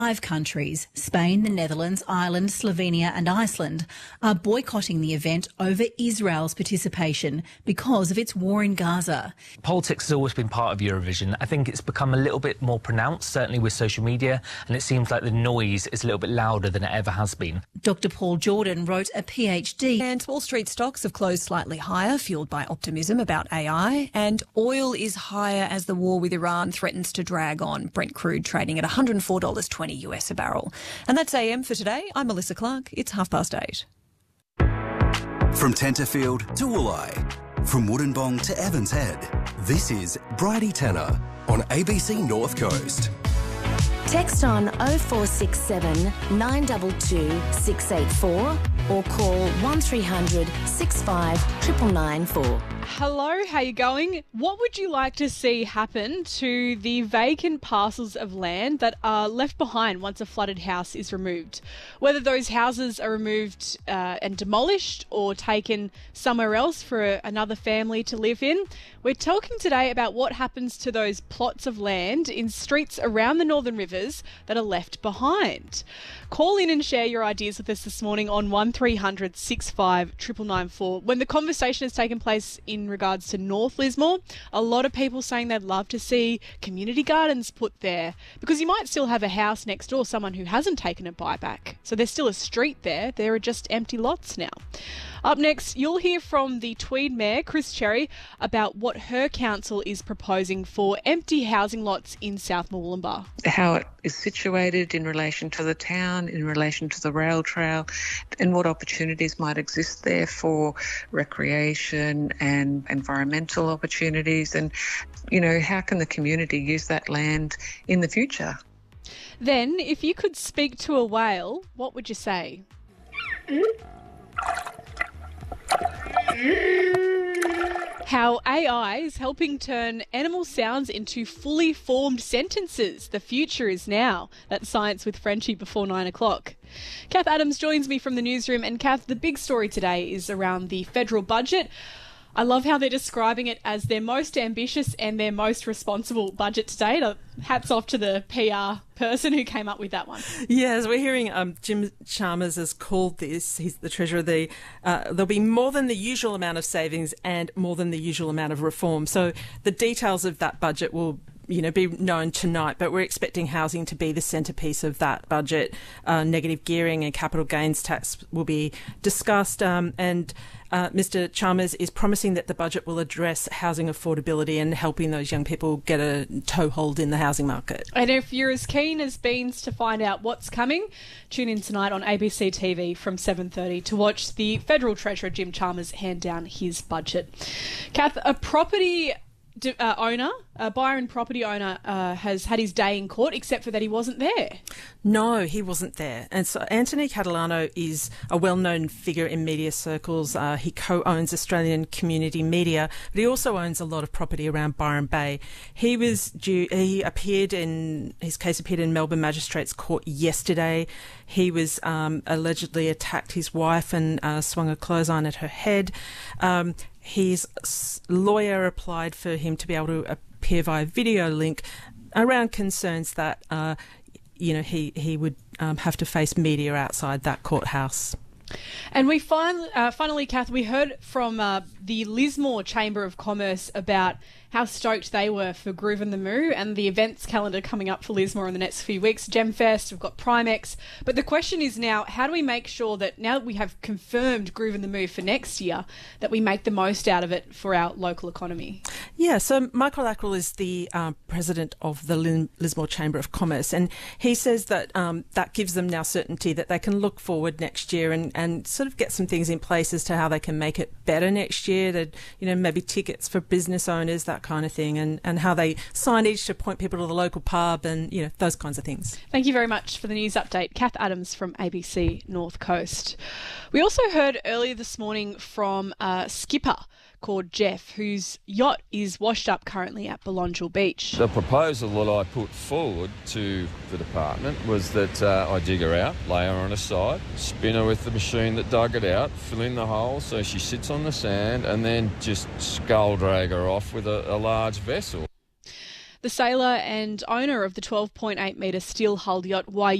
5 countries, Spain, the Netherlands, Ireland, Slovenia and Iceland, are boycotting the event over Israel's participation because of its war in Gaza. Politics has always been part of Eurovision. I think it's become a little bit more pronounced, certainly with social media, and it seems like the noise is a little bit louder than it ever has been. Dr Paul Jordan wrote a PhD. And Wall Street stocks have closed slightly higher, fuelled by optimism about AI. And oil is higher as the war with Iran threatens to drag on. Brent crude trading at $104.20 US a barrel. And that's AM for today. I'm Melissa Clark. It's 8:30. From Tenterfield to Wooleye, from Wollongong to Evans Head, this is Bridie Tanner on ABC North Coast. Text on 0467 922 684 or call 1300 65 99994. Hello, how you going? What would you like to see happen to the vacant parcels of land that are left behind once a flooded house is removed? Whether those houses are removed and demolished or taken somewhere else for another family to live in. We're talking today about what happens to those plots of land in streets around the Northern Rivers that are left behind. Call in and share your ideas with us this morning on 1300 65 99994. When the conversation has taken place in regards to North Lismore, a lot of people saying they'd love to see community gardens put there because you might still have a house next door, someone who hasn't taken a buyback. So there's still a street there. There are just empty lots now. Up next, you'll hear from the Tweed Mayor, Chris Cherry, about what her council is proposing for empty housing lots in South Murwillumbah. How it is situated in relation to the town, in relation to the rail trail, and what opportunities might exist there for recreation and environmental opportunities, and, you know, how can the community use that land in the future? Then, if you could speak to a whale, what would you say? How AI is helping turn animal sounds into fully formed sentences. The future is now. That's Science with Frenchie before 9 o'clock. Kath Adams joins me from the newsroom. And Kath, the big story today is around the federal budget. I love how they're describing it as their most ambitious and their most responsible budget to date. Hats off to the PR person who came up with that one. Yes, we're hearing Jim Chalmers has called this, he's the Treasurer, there'll be more than the usual amount of savings and more than the usual amount of reform. So the details of that budget will be known tonight, but we're expecting housing to be the centrepiece of that budget. Negative gearing and capital gains tax will be discussed, and Mr Chalmers is promising that the budget will address housing affordability and helping those young people get a toehold in the housing market. And if you're as keen as Beans to find out what's coming, tune in tonight on ABC TV from 7:30 to watch the Federal Treasurer Jim Chalmers hand down his budget. Kath, a property Byron property owner has had his day in court, except for that he wasn't there. No, he wasn't there. And so Anthony Catalano is a well-known figure in media circles. He co-owns Australian Community Media, but he also owns a lot of property around Byron Bay. His case appeared in Melbourne Magistrates Court yesterday. He was allegedly attacked his wife and swung a clothesline at her head. His lawyer applied for him to be able to appear via video link around concerns that, he would have to face media outside that courthouse. And we finally, Kath, we heard from the Lismore Chamber of Commerce about how stoked they were for Groove and the Moo and the events calendar coming up for Lismore in the next few weeks. Gemfest, we've got Primex. But the question is now, how do we make sure that now that we have confirmed Groove and the Moo for next year, that we make the most out of it for our local economy? Yeah, so Michael Ackrill is the president of the Lismore Chamber of Commerce, and he says that that gives them now certainty that they can look forward next year and sort of get some things in place as to how they can make it better next year, that, maybe tickets for business owners, that kind of thing, and how they signage to point people to the local pub and, those kinds of things. Thank you very much for the news update. Kath Adams from ABC North Coast. We also heard earlier this morning from a skipper called Jeff, whose yacht is washed up currently at Belongil Beach. The proposal that I put forward to the department was that I dig her out, lay her on her side, spin her with the machine that dug it out, fill in the hole so she sits on the sand, and then just scull drag her off with a large vessel. The sailor and owner of the 12.8 metre steel hulled yacht